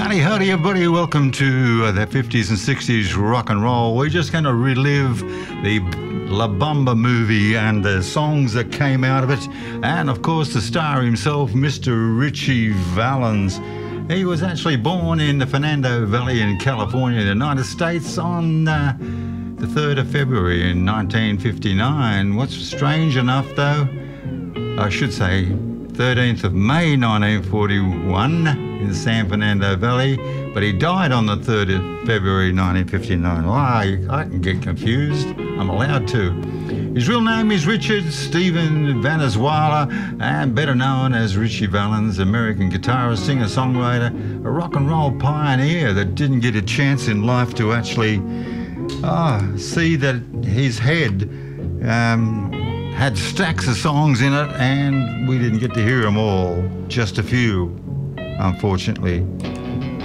Howdy, howdy, everybody. Welcome to the 50s and 60s rock and roll. We're just going to relive the La Bamba movie and the songs that came out of it. And, of course, the star himself, Mr. Ritchie Valens. He was actually born in the Fernando Valley in California, the United States, on the 3rd of February in 1959. What's strange enough, though, I should say 13th of May 1941 in the San Fernando Valley, but he died on the 3rd of February 1959. Well, I can get confused. I'm allowed to. His real name is Richard Stephen Valenzuela, and better known as Ritchie Valens, American guitarist, singer-songwriter, a rock and roll pioneer that didn't get a chance in life to actually see that his head had stacks of songs in it, and we didn't get to hear them all, just a few, unfortunately.